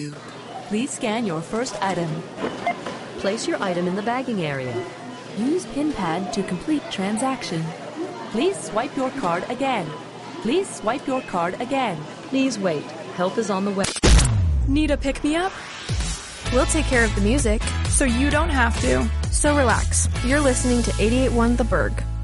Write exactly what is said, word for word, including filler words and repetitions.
you. Please scan your first item. Place your item in the bagging area. Use PIN pad to complete transaction. Please swipe your card again. Please swipe your card again. Please wait. Help is on the way. Need a pick-me-up? We'll take care of the music, so you don't have to. So relax. You're listening to eighty-eight point one The Berg.